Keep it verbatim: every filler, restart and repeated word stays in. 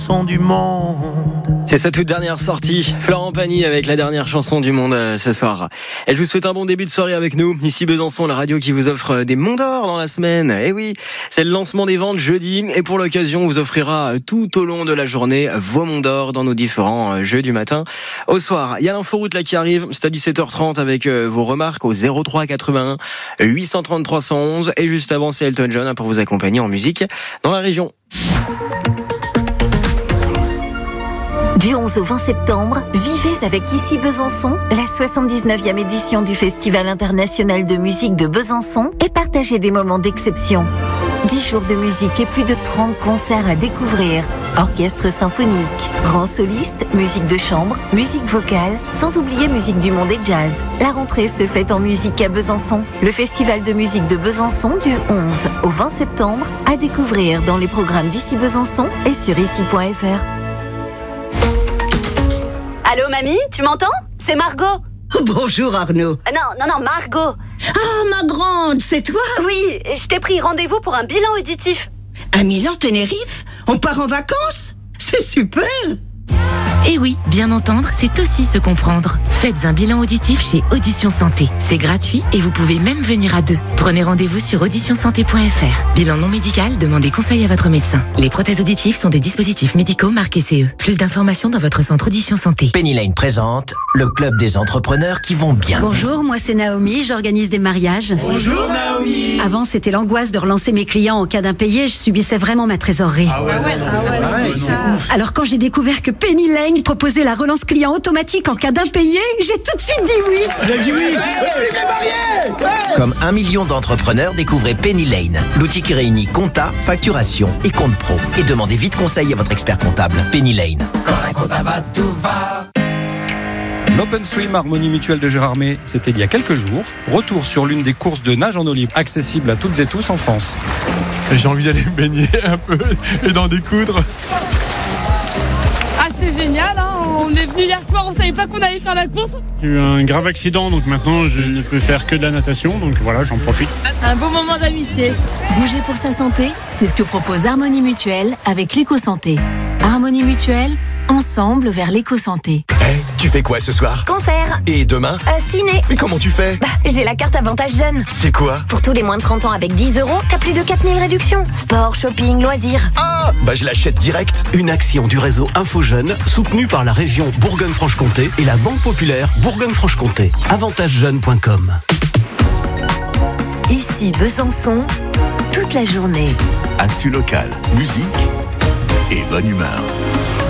Son du monde. C'est sa toute dernière sortie, Florent Pagny avec la dernière chanson du monde euh, ce soir. Et je vous souhaite un bon début de soirée avec nous. Ici Besançon, la radio qui vous offre des monts d'or dans la semaine. Et oui, c'est le lancement des ventes jeudi. Et pour l'occasion, on vous offrira tout au long de la journée vos monts d'or dans nos différents jeux du matin au soir. Il y a l'inforoute là qui arrive, c'est à dix-sept heures trente avec vos remarques au zéro trois quatre-vingt-un huit cent trente trois cent onze. Et juste avant, c'est Elton John pour vous accompagner en musique dans la région. Du onze au vingt septembre, vivez avec Ici Besançon la soixante-dix-neuvième édition du Festival international de musique de Besançon et partagez des moments d'exception. dix jours de musique et plus de trente concerts à découvrir. Orchestre symphonique, grands solistes, musique de chambre, musique vocale, sans oublier musique du monde et jazz. La rentrée se fait en musique à Besançon. Le Festival de musique de Besançon du onze au vingt septembre à découvrir dans les programmes d'Ici Besançon et sur ici point f r. Allô mamie, tu m'entends? C'est Margot. Bonjour Arnaud. Euh, non, non, non, Margot. Ah, ma grande, c'est toi? Oui, je t'ai pris rendez-vous pour un bilan auditif. À Milan-Tenerife? On part en vacances? C'est super! Et oui, bien entendre, c'est aussi se comprendre. Faites un bilan auditif chez Audition Santé. C'est gratuit et vous pouvez même venir à deux. Prenez rendez-vous sur audition santé point f r. Bilan non médical, demandez conseil à votre médecin. Les prothèses auditives sont des dispositifs médicaux marqués C E. Plus d'informations dans votre centre Audition Santé. Penny Lane présente le club des entrepreneurs qui vont bien. Bonjour, moi c'est Naomi, j'organise des mariages. Bonjour Naomi. Avant c'était l'angoisse de relancer mes clients en cas d'impayé, je subissais vraiment ma trésorerie. Ah ouais, non, ah c'est ouais, pareil, c'est ça. Alors quand j'ai découvert que Penny Lane proposait la relance client automatique en cas d'impayé, j'ai tout de suite dit oui. J'ai dit oui. Comme un million d'entrepreneurs, découvrez Penny Lane, l'outil qui réunit compta, facturation et compte pro. Et demandez vite conseil à votre expert comptable. Penny Lane. Quand un compta va, tout va. L'Open Swim Harmonie Mutuelle de Gérardmer, c'était il y a quelques jours. Retour sur l'une des courses de nage en eau libre, accessible à toutes et tous en France. Et j'ai envie d'aller me baigner un peu et d'en découdre. Ah, c'est génial, hein. On est venu hier soir, on savait pas qu'on allait faire la course. J'ai eu un grave accident, donc maintenant je ne peux faire que de la natation, donc voilà, j'en profite. Un beau moment d'amitié. Bouger pour sa santé, c'est ce que propose Harmonie Mutuelle avec l'éco-santé. Harmonie Mutuelle, ensemble vers l'éco-santé. Hey, tu fais quoi ce soir? Concert. Et demain? Euh, ciné. Mais comment tu fais? Bah, j'ai la carte Avantage Jeune. C'est quoi? Pour tous les moins de trente ans avec dix euros, t'as plus de quatre mille réductions. Sport, shopping, loisirs. Ah, bah je l'achète direct. Une action du réseau Info Jeune, soutenue par la région Bourgogne-Franche-Comté et la Banque Populaire Bourgogne-Franche-Comté. avantage jeune point com. Ici Besançon, toute la journée. Actu local, musique et bonne humeur.